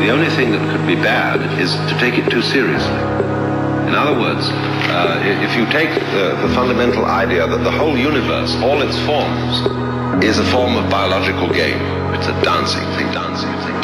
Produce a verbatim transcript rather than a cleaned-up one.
the only thing that could be bad is to take it too seriously. In other words, uh, if you take the, the fundamental idea that the whole universe, all its forms, is a form of biological game, it's a dancing thing, dancing thing.